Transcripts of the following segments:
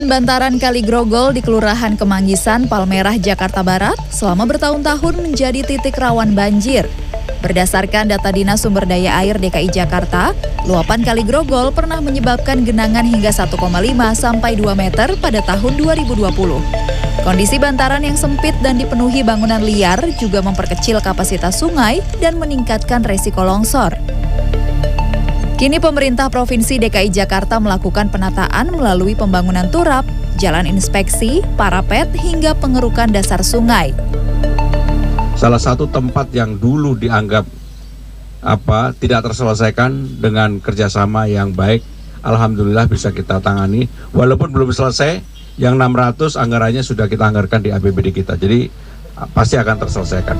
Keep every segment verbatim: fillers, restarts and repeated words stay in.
Bantaran Kali Grogol di Kelurahan Kemanggisan, Palmerah, Jakarta Barat selama bertahun-tahun menjadi titik rawan banjir. Berdasarkan data Dinas Sumber Daya Air D K I Jakarta, luapan Kali Grogol pernah menyebabkan genangan hingga satu koma lima sampai dua meter pada tahun dua ribu dua puluh. Kondisi bantaran yang sempit dan dipenuhi bangunan liar juga memperkecil kapasitas sungai dan meningkatkan resiko longsor. Kini pemerintah Provinsi D K I Jakarta melakukan penataan melalui pembangunan turap, jalan inspeksi, parapet, hingga pengerukan dasar sungai. Salah satu tempat yang dulu dianggap apa tidak terselesaikan dengan kerjasama yang baik, alhamdulillah bisa kita tangani. Walaupun belum selesai, yang enam ratus anggarannya sudah kita anggarkan di A P B D kita, jadi pasti akan terselesaikan.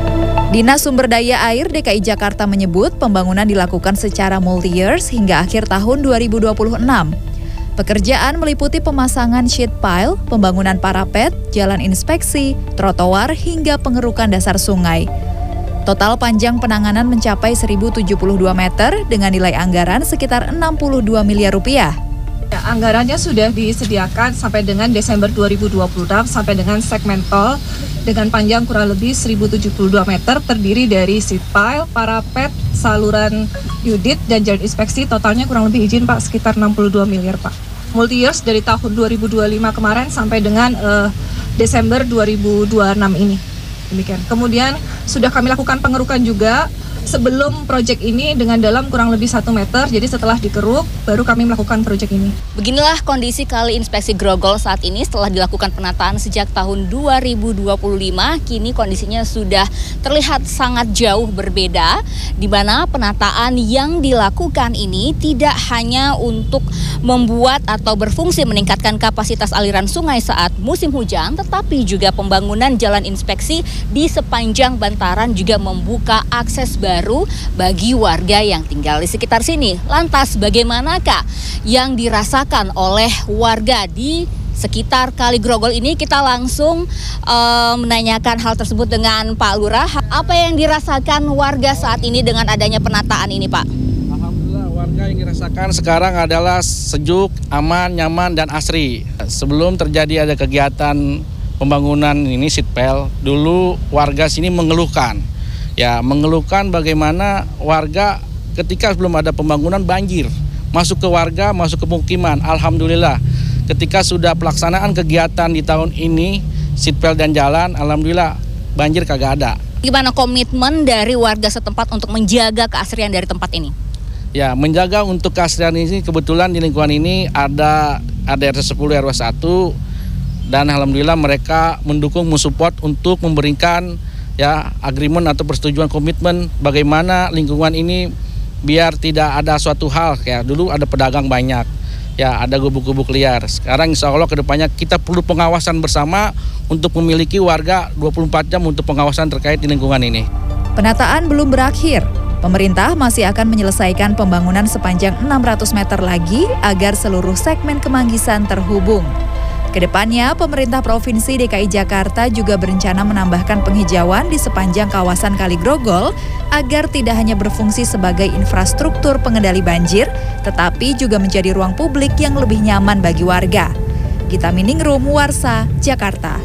Dinas Sumber Daya Air D K I Jakarta menyebut pembangunan dilakukan secara multi-years hingga akhir tahun dua ribu dua puluh enam. Pekerjaan meliputi pemasangan sheet pile, pembangunan parapet, jalan inspeksi, trotoar, hingga pengerukan dasar sungai. Total panjang penanganan mencapai seribu tujuh puluh dua meter dengan nilai anggaran sekitar enam puluh dua miliar rupiah. Ya, anggarannya sudah disediakan sampai dengan Desember dua ribu dua puluh enam sampai dengan segmen tol dengan panjang kurang lebih seribu tujuh puluh dua meter, terdiri dari sheet pile, parapet, saluran unit, dan jalan inspeksi. Totalnya kurang lebih izin Pak sekitar enam puluh dua miliar Pak. Multi years dari tahun dua ribu dua puluh lima kemarin sampai dengan uh, Desember dua ribu dua puluh enam ini. Demikian. Kemudian sudah kami lakukan pengerukan juga sebelum proyek ini dengan dalam kurang lebih satu meter, jadi setelah dikeruk baru kami melakukan proyek ini. Beginilah kondisi Kali Inspeksi Grogol saat ini setelah dilakukan penataan sejak tahun dua ribu dua puluh lima. Kini kondisinya sudah terlihat sangat jauh berbeda, di mana penataan yang dilakukan ini tidak hanya untuk membuat atau berfungsi meningkatkan kapasitas aliran sungai saat musim hujan, tetapi juga pembangunan jalan inspeksi di sepanjang bantaran juga membuka akses baru bagi warga yang tinggal di sekitar sini. Lantas bagaimanakah yang dirasakan oleh warga di sekitar Kali Grogol ini? Kita langsung uh, menanyakan hal tersebut dengan Pak Lurah. Apa yang dirasakan warga saat ini dengan adanya penataan ini, Pak? Alhamdulillah, warga yang dirasakan sekarang adalah sejuk, aman, nyaman, dan asri. Sebelum terjadi ada kegiatan pembangunan ini sitpel, dulu warga sini mengeluhkan. Ya, mengeluhkan bagaimana warga ketika belum ada pembangunan banjir, masuk ke warga, masuk ke pemukiman. Alhamdulillah, ketika sudah pelaksanaan kegiatan di tahun ini, sitpel dan jalan, alhamdulillah banjir kagak ada. Gimana komitmen dari warga setempat untuk menjaga keasrian dari tempat ini? Ya, menjaga untuk keasrian ini, kebetulan di lingkungan ini ada ada R T sepuluh R W satu, dan alhamdulillah mereka mendukung, mensupport untuk memberikan ya agreement atau persetujuan komitmen bagaimana lingkungan ini biar tidak ada suatu hal kayak dulu ada pedagang banyak, ya ada gubuk-gubuk liar. Sekarang insya Allah kedepannya kita perlu pengawasan bersama untuk memiliki warga dua puluh empat jam untuk pengawasan terkait di lingkungan ini. Penataan belum berakhir. Pemerintah masih akan menyelesaikan pembangunan sepanjang enam ratus meter lagi agar seluruh segmen Kemanggisan terhubung. Kedepannya, pemerintah Provinsi D K I Jakarta juga berencana menambahkan penghijauan di sepanjang kawasan Kali Grogol agar tidak hanya berfungsi sebagai infrastruktur pengendali banjir, tetapi juga menjadi ruang publik yang lebih nyaman bagi warga. Gita Miningrum, Warsa, Jakarta.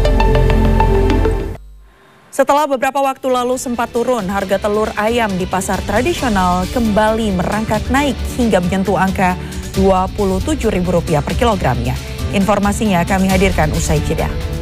Setelah beberapa waktu lalu sempat turun, harga telur ayam di pasar tradisional kembali merangkak naik hingga menyentuh angka dua puluh tujuh ribu rupiah per kilogramnya. Informasinya kami hadirkan usai jeda.